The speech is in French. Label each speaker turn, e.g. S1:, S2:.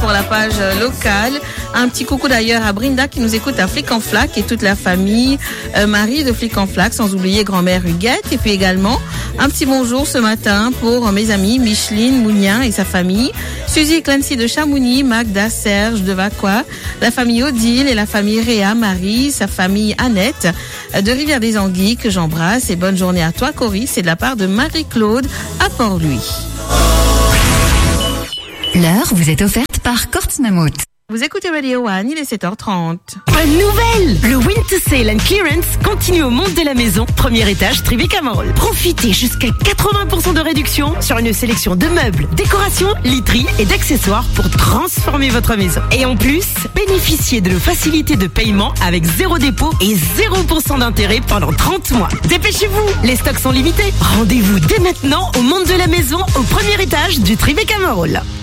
S1: pour la page locale. Un petit coucou d'ailleurs à Brinda qui nous écoute à Flic-en-Flac et toute la famille. Marie de Flic-en-Flac, sans oublier grand-mère Huguette. Et puis également un petit bonjour ce matin pour mes amis Micheline Mounien et sa famille, Suzy et Clancy de Chamonix, Magda, Serge de Vaqua, la famille Odile et la famille Réa, Marie, sa famille Annette de Rivière-des-Anguilles que j'embrasse. Et bonne journée à toi Cory, c'est de la part de Marie-Claude à Port-Louis.
S2: L'heure vous est offerte par Kortsmammut.
S1: Vous écoutez Radio One, il est 7h30.
S3: Bonne nouvelle! Le Winter Sale and Clearance continue au monde de la maison, premier étage Tribeca Mall. Profitez jusqu'à 80% de réduction sur une sélection de meubles, décorations, literies et d'accessoires pour transformer votre maison. Et en plus, bénéficiez de nos facilités de paiement avec 0 dépôt et 0% d'intérêt pendant 30 mois. Dépêchez-vous, les stocks sont limités. Rendez-vous dès maintenant au monde de la maison au premier étage du Tribeca Mall.